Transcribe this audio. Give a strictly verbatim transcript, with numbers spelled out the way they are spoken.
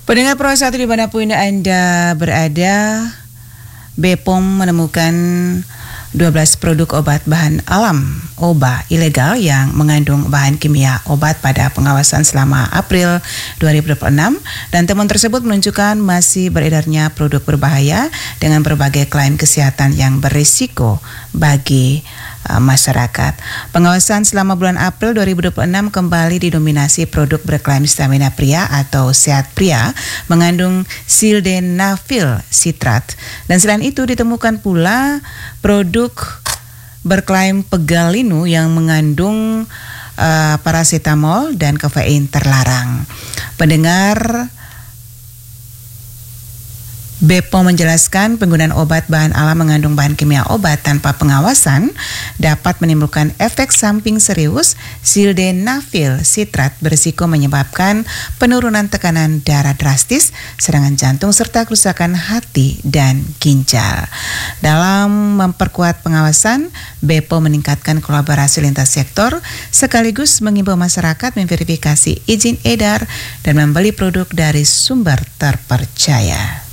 Pendengar Pro satu dimanapun Anda berada, B P O M menemukan dua belas produk obat bahan alam O B A ilegal yang mengandung bahan kimia obat pada pengawasan selama April dua ribu dua puluh enam, dan temuan tersebut menunjukkan masih beredarnya produk berbahaya dengan berbagai klaim kesehatan yang berisiko bagi uh, masyarakat. Pengawasan selama bulan April dua ribu dua puluh enam kembali didominasi produk berklaim stamina pria atau sehat pria mengandung sildenafil sitrat, dan selain itu ditemukan pula produk berklaim pegalinu yang mengandung uh, paracetamol dan kafein terlarang. Pendengar, B P O M menjelaskan penggunaan obat bahan alam mengandung bahan kimia obat tanpa pengawasan dapat menimbulkan efek samping serius. Sildenafil sitrat berisiko menyebabkan penurunan tekanan darah drastis, serangan jantung, serta kerusakan hati dan ginjal. Dalam memperkuat pengawasan, B P O M meningkatkan kolaborasi lintas sektor sekaligus mengimbau masyarakat memverifikasi izin edar dan membeli produk dari sumber terpercaya.